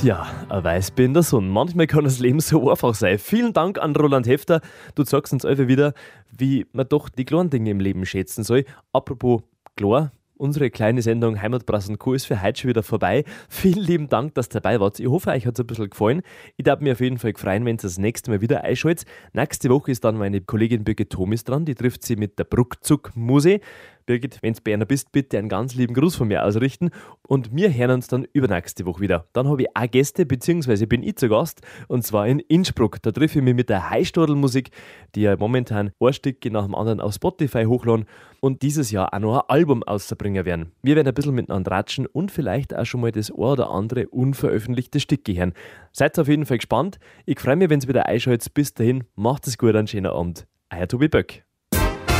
Ja, ein weißbinder Sonn. Manchmal kann das Leben so einfach sein. Vielen Dank an Roland Hefter. Du sagst uns einfach wieder, wie man doch die kleinen Dinge im Leben schätzen soll. Apropos klar, unsere kleine Sendung Heimatbrass und Co. ist für heute schon wieder vorbei. Vielen lieben Dank, dass ihr dabei wart. Ich hoffe, euch hat es ein bisschen gefallen. Ich darf mich auf jeden Fall freuen, wenn ihr das nächste Mal wieder einschaltet. Nächste Woche ist dann meine Kollegin Birgit Thomis dran. Die trifft sie mit der Bruckzuck-Muse. Birgit, wenn du bei einer bist, bitte einen ganz lieben Gruß von mir ausrichten. Und wir hören uns dann übernächste Woche wieder. Dann habe ich auch Gäste, beziehungsweise bin ich zu Gast, und zwar in Innsbruck. Da treffe ich mich mit der Heistadl-Musik, die ja momentan ein Stück nach dem anderen auf Spotify hochladen und dieses Jahr auch noch ein Album auszubringen werden. Wir werden ein bisschen miteinander ratschen und vielleicht auch schon mal das ein oder andere unveröffentlichte Stück hören. Seid auf jeden Fall gespannt. Ich freue mich, wenn ihr wieder einschaltet. Bis dahin, macht es gut, einen schönen Abend. Euer Tobi Böck.